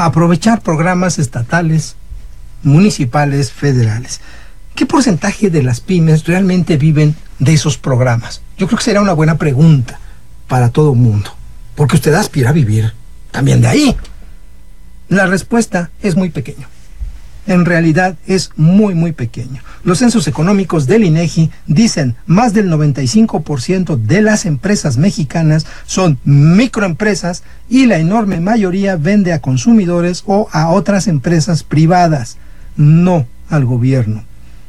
aprovechar programas estatales, municipales, federales. ¿Qué porcentaje de las pymes realmente viven de esos programas? Yo creo que será una buena pregunta para todo el mundo, porque usted aspira a vivir también de ahí. La respuesta es muy pequeño. En realidad es muy, muy pequeño. Los censos económicos del INEGI dicen más del 95% de las empresas mexicanas son microempresas y la enorme mayoría vende a consumidores o a otras empresas privadas, no al gobierno.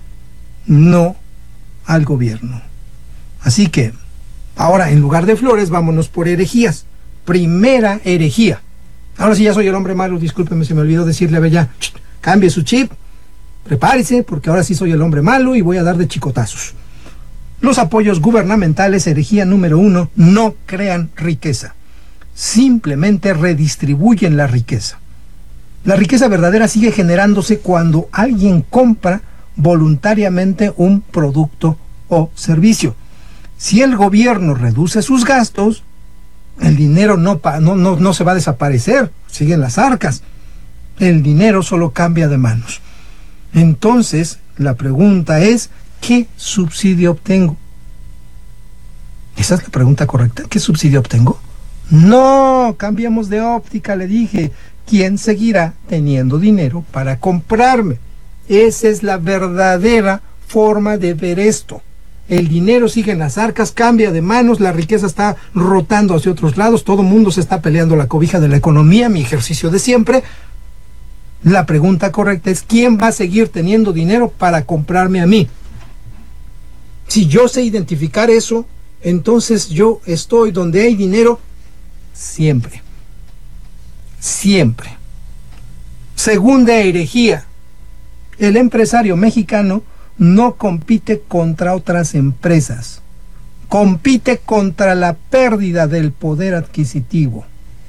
No al gobierno. Así que, ahora en lugar de flores, vámonos por herejías. Primera herejía. Ahora sí ya soy el hombre malo, discúlpeme, se me olvidó decirle a Bella, cambie su chip, prepárese, porque ahora sí soy el hombre malo y voy a dar de chicotazos. Los apoyos gubernamentales, herejía número 1, no crean riqueza. Simplemente redistribuyen la riqueza. La riqueza verdadera sigue generándose cuando alguien compra voluntariamente un producto o servicio. Si el gobierno reduce sus gastos, el dinero no se va a desaparecer, siguen las arcas. El dinero solo cambia de manos. Entonces, la pregunta es, ¿qué subsidio obtengo? ¿Esa es la pregunta correcta? ¿Qué subsidio obtengo? No, cambiamos de óptica, le dije. ¿Quién seguirá teniendo dinero para comprarme? Esa es la verdadera forma de ver esto. El dinero sigue en las arcas, cambia de manos, la riqueza está rotando hacia otros lados, todo el mundo se está peleando la cobija de la economía, mi ejercicio de siempre. La pregunta correcta es, ¿quién va a seguir teniendo dinero para comprarme a mí? Si yo sé identificar eso, entonces yo estoy donde hay dinero siempre. Siempre. Segunda herejía. El empresario mexicano no compite contra otras empresas. Compite contra la pérdida del poder adquisitivo.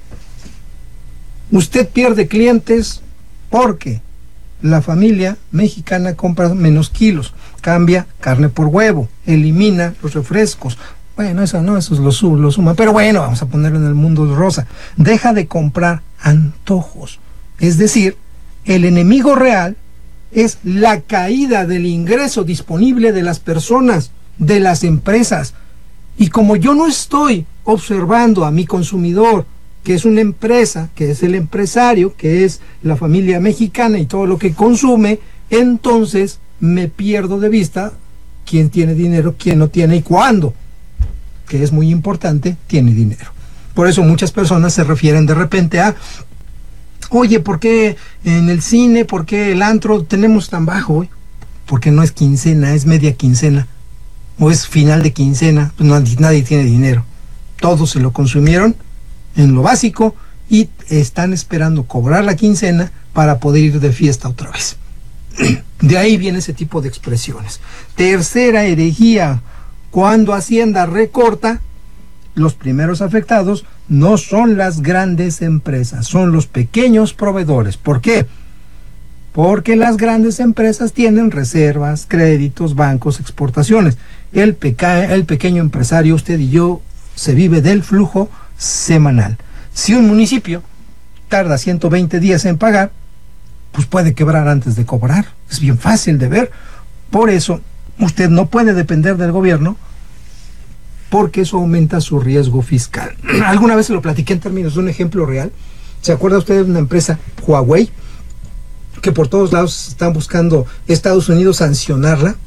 Usted pierde clientes porque la familia mexicana compra menos kilos, cambia carne por huevo, elimina los refrescos. Bueno, eso no, eso es lo suma. Pero bueno, vamos a ponerlo en el mundo rosa. Deja de comprar antojos. Es decir, el enemigo real es la caída del ingreso disponible de las personas, de las empresas. Y como yo no estoy observando a mi consumidor, que es una empresa, que es el empresario, que es la familia mexicana y todo lo que consume, entonces me pierdo de vista quién tiene dinero, quién no tiene y cuándo, que es muy importante, tiene dinero. Por eso muchas personas se refieren de repente a, oye, ¿por qué en el cine, por qué el antro tenemos tan bajo hoy? Porque no es quincena, es media quincena, o es final de quincena, pues nadie tiene dinero. Todos se lo consumieron en lo básico y están esperando cobrar la quincena para poder ir de fiesta otra vez. De ahí viene ese tipo de expresiones. Tercera herejía, cuando Hacienda recorta, los primeros afectados no son las grandes empresas, son los pequeños proveedores. ¿Por qué? Porque las grandes empresas tienen reservas, créditos, bancos, exportaciones. El pequeño empresario, usted y yo, se vive del flujo semanal. Si un municipio tarda 120 días en pagar, pues puede quebrar antes de cobrar. Es bien fácil de ver. Por eso, usted no puede depender del gobierno, porque eso aumenta su riesgo fiscal. Alguna vez se lo platiqué en términos de un ejemplo real. ¿Se acuerda usted de una empresa, Huawei, que por todos lados están buscando Estados Unidos sancionarla?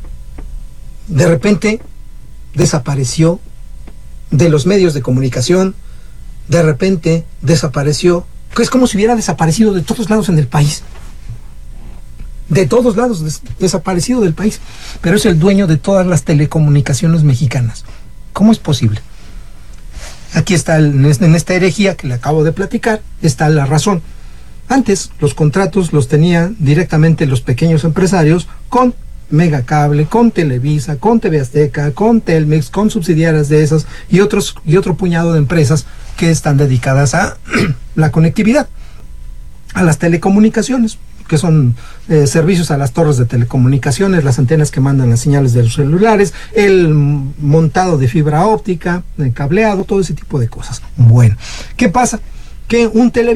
De repente desapareció de los medios de comunicación, de repente desapareció, es como si hubiera desaparecido de todos lados en el país. De todos lados desaparecido del país, pero es el dueño de todas las telecomunicaciones mexicanas. ¿Cómo es posible? Aquí está, en esta herejía que le acabo de platicar, está la razón. Antes los contratos los tenían directamente los pequeños empresarios con Megacable, con Televisa, con TV Azteca, con Telmex, con subsidiarias de esas y otro puñado de empresas que están dedicadas a la conectividad, a las telecomunicaciones, que son servicios a las torres de telecomunicaciones, las antenas que mandan las señales de los celulares, el montado de fibra óptica, el cableado, todo ese tipo de cosas. Bueno, ¿qué pasa? Que un